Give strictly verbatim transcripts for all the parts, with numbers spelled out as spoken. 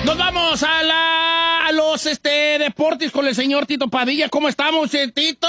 Nos vamos a la a los este deportes con el señor Tito Padilla. ¿Cómo estamos, eh, Tito?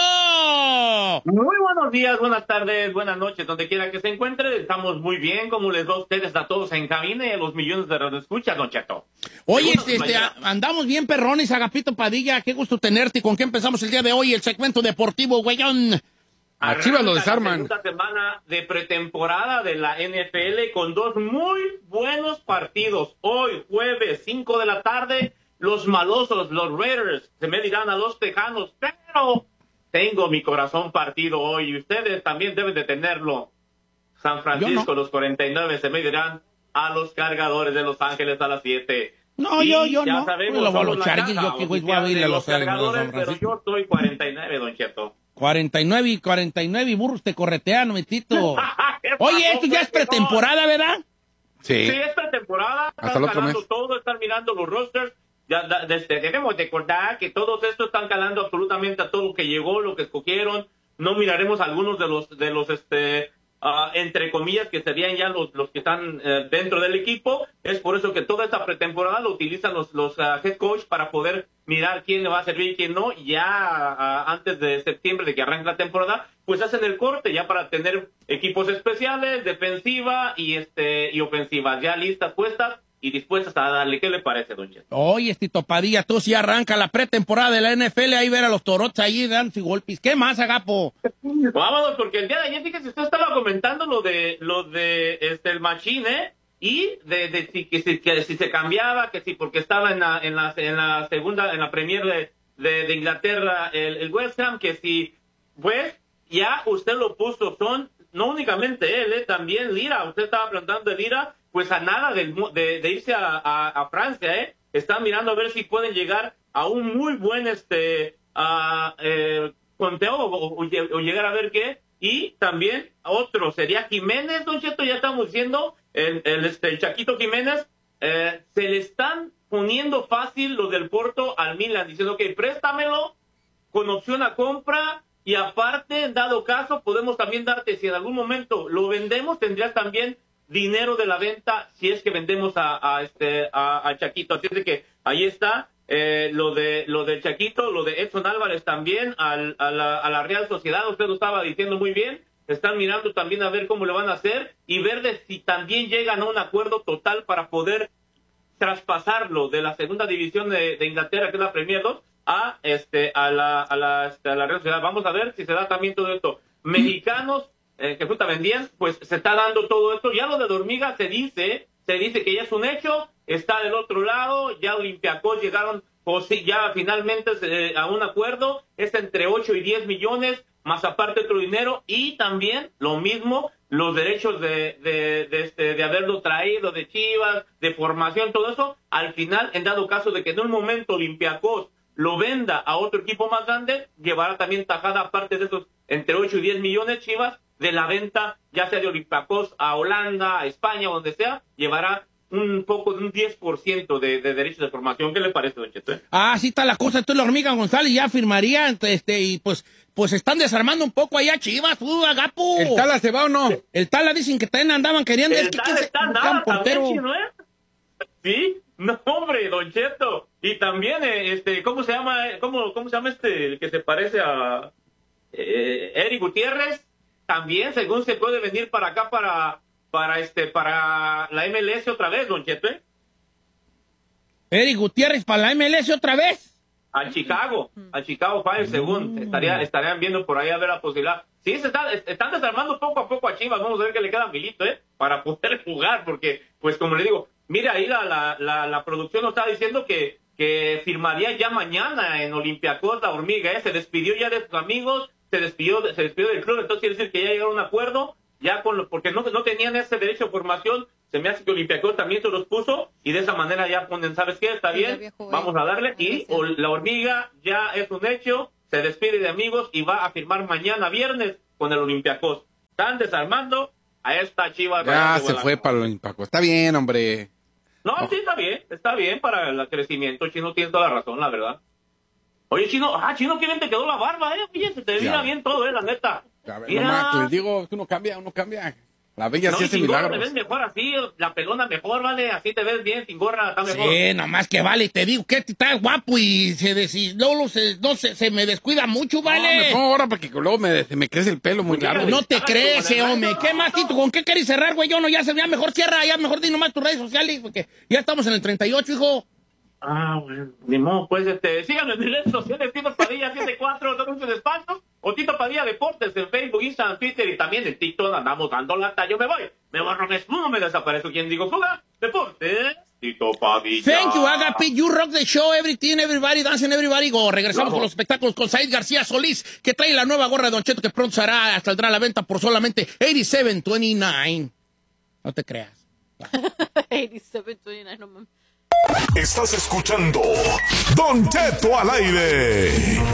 Muy buenos días, buenas tardes, buenas noches, donde quiera que se encuentre. Estamos muy bien, como les va a ustedes a todos en cabina y a los millones de radioescuchas, don Cheto. Oye, este, este, andamos bien perrones, Agapito Padilla. Qué gusto tenerte. ¿Con qué empezamos el día de hoy? El segmento deportivo, güeyón. A Chivas lo desarman. Esta semana de pretemporada de la N F L con dos muy buenos partidos. Hoy, jueves, cinco de la tarde, los malosos, los Raiders, se medirán a los Tejanos, pero tengo mi corazón partido hoy y ustedes también deben de tenerlo. San Francisco, no. Los cuarenta y nueve se medirán a los Cargadores de Los Ángeles a las siete. No, yo, yo ya no. Sabemos, lo, los Chargers, yo que voy a ir a los Cargadores, pero yo soy cuarenta y nueve, don Cheto. cuarenta y nueve y cuarenta y nueve y burros te corretean, mi Tito. Oye, esto ya es pretemporada, ¿verdad? Sí. Sí, es pretemporada. Hasta el otro mes. Todo, están mirando los rosters. Ya, da, desde, debemos recordar que todos estos están calando absolutamente a todo lo que llegó, lo que escogieron. No miraremos algunos de los, de los este, uh, entre comillas, que serían ya los, los que están uh, dentro del equipo. Es por eso que toda esta pretemporada lo utilizan los, los uh, head coach para poder mirar quién le va a servir y quién no. Ya uh, antes de septiembre, de que arranque la temporada, pues hacen el corte ya para tener equipos especiales, defensiva y, este, y ofensiva ya listas, puestas y dispuestas a darle. ¿Qué le parece, don Cheto? Oye, Tito Padilla, tú sí arranca la pretemporada de la N F L, ahí ver a los Torots ahí dando golpes. ¿Qué más, Agapo? Vámonos, porque el día de ayer, fíjese, usted estaba comentando lo de lo de este el Machín, ¿eh? Y de, de si, que, si, que si se cambiaba, que si porque estaba en la, en la, en la segunda, en la Premier de, de, de Inglaterra, el, el West Ham, que si, pues, ya usted lo puso, son, no únicamente él, ¿eh? También Lira, usted estaba plantando de Lira, pues a nada de, de, de irse a, a, a Francia, ¿eh? Están mirando a ver si pueden llegar a un muy buen este a, eh, conteo o, o, o llegar a ver qué. Y también otro sería Jiménez, don Cheto, ya estamos diciendo, el, el, este, el Chaquito Jiménez, eh, se le están poniendo fácil los del Porto al Milan, diciendo que préstamelo con opción a compra. Y aparte, en dado caso, podemos también darte, si en algún momento lo vendemos, tendrías también dinero de la venta si es que vendemos a, a este a, a Chaquito. Así es que ahí está eh, lo de lo del Chaquito, lo de Edson Álvarez también al, a, la, a la Real Sociedad. Usted lo estaba diciendo muy bien. Están mirando también a ver cómo le van a hacer y ver de si también llegan a un acuerdo total para poder traspasarlo de la segunda división de, de Inglaterra, que es la Premier dos, a este a la a la, este, a la Real Sociedad. Vamos a ver si se da también todo esto. Mexicanos eh, que fruta vendían, pues se está dando todo esto. Ya lo de Hormiga se dice, se dice que ya es un hecho, está del otro lado, ya Olympiacos llegaron, o sí, ya finalmente eh, a un acuerdo, es entre ocho y diez millones, más aparte otro dinero, y también lo mismo, los derechos de, de, de, este, de haberlo traído de Chivas, de formación, todo eso, al final, en dado caso de que en un momento Olympiacos lo venda a otro equipo más grande, llevará también tajada aparte de esos entre ocho y diez millones Chivas de la venta, ya sea de Olympiacos a Holanda, a España, o donde sea, llevará un poco de un diez por ciento de, de derechos de formación. ¿Qué le parece, don Cheto? Ah, sí está la cosa. Entonces la Hormiga González ya firmaría, este, y pues, pues están desarmando un poco allá Chivas, tú, Agapo. ¿El Tala se va o no? El Tala dicen que también andaban queriendo. El es que Tala se, está nada, portero. también, ¿no es? Sí, no, hombre, don Cheto. Y también, eh, este, ¿cómo se llama? ¿Cómo, cómo se llama este, el que se parece a eh, Eric Gutiérrez? También, según se puede venir para acá, para, para este, para la M L S otra vez, don Cheto, ¿eh? Eric Gutiérrez para la M L S otra vez. A Chicago, a Chicago Fire, según estaría, estarían viendo por ahí a ver la posibilidad. Sí, se está, están desarmando poco a poco a Chivas. Vamos a ver qué le queda a Milito, ¿eh? Para poder jugar, porque, pues como le digo, mira ahí la, la, la, la producción nos está diciendo que, que firmaría ya mañana en Olympiacos la Hormiga, ¿eh? Se despidió ya de sus amigos, se despidió, se despidió del club, entonces quiere decir que ya llegaron a un acuerdo, ya con lo, porque no, no tenían ese derecho de formación. Se me hace que Olympiacos también se los puso y de esa manera ya ponen, ¿sabes qué? Está bien, vamos a darle. Y o, la Hormiga ya es un hecho, se despide de amigos y va a firmar mañana viernes con el Olympiacos. Están desarmando a esta Chiva. Ya se fue para el Olympiacos. Está bien, hombre. No, oh. sí, está bien, está bien para el crecimiento. Chino tiene toda la razón, la verdad. Oye, Chino, ah, Chino, qué bien te quedó la barba, eh. Oye, se te mira bien todo, eh, la neta. A ver, nomás, les digo que uno cambia, uno cambia. La bella No, sí y hace sin gorra te milagros. ves mejor así, la pelona mejor, ¿vale? Así te ves bien, sin gorra está mejor. Sí, nomás que vale, te digo que está guapo y se, desi- luego se, no, se, se me descuida mucho, No, me vale. pongo ahora para que luego me, se me crece el pelo muy largo. No te Hágale crees, como en el hombre. rancho, ¿Qué más, no. Tito? ¿Con qué querés cerrar, güey? Yo no, ya se ya mejor cierra, ya mejor di nomás tus redes sociales, porque ya estamos en el treinta y ocho, hijo. Ah, bueno, ni modo, pues, este, síganme en mis redes sociales, Tito Padilla setenta y cuatro, no muchos espacios, o Tito Padilla Deportes en Facebook, Instagram, Twitter y también en TikTok andamos dando lata. Yo me voy, me borro, me esfumo, me desaparezco. ¿Quién digo fuga? Deportes, Tito Padilla. Thank you, Agapi. You rock the show. Everything, everybody, dancing, everybody go. Regresamos Bravo. con los espectáculos con Said García Solís, que trae la nueva gorra de Don Cheto que pronto será, saldrá a la venta por solamente eighty-seven twenty-nine. No te creas. eighty-seven twenty-nine, no mames. Estás escuchando Don Cheto al aire.